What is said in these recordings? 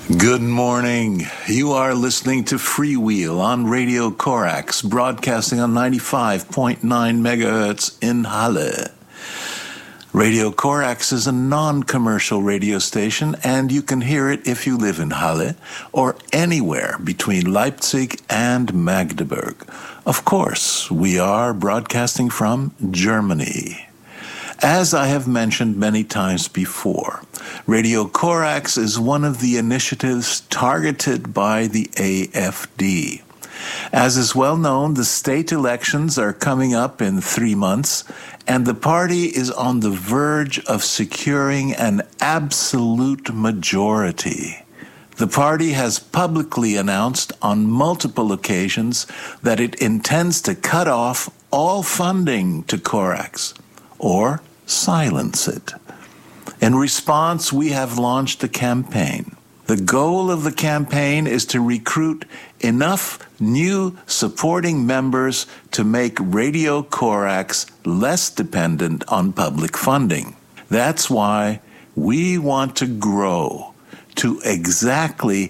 Good morning. You are listening to Freewheel on Radio Corax, broadcasting on 95.9 megahertz in Halle. Radio Corax is a non-commercial radio station, and you can hear it if you live in Halle or anywhere between Leipzig and Magdeburg. Of course, we are broadcasting from Germany. As I have mentioned many times before, Radio Corax is one of the initiatives targeted by the AFD. As is well known, the state elections are coming up in 3 months, and the party is on the verge of securing an absolute majority. The party has publicly announced on multiple occasions that it intends to cut off all funding to Corax, or silence it. In response, we have launched a campaign. The goal of the campaign is to recruit enough new supporting members to make Radio Corax less dependent on public funding. That's why we want to grow to exactly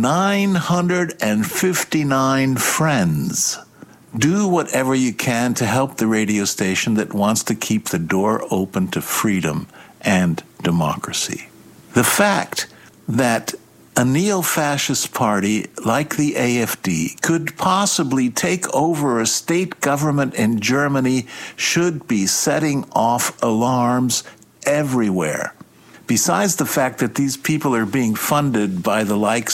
959 friends. Do whatever you can to help the radio station that wants to keep the door open to freedom and democracy. The fact that a neo-fascist party like the AFD could possibly take over a state government in Germany should be setting off alarms everywhere. Besides the fact that these people are being funded by the likes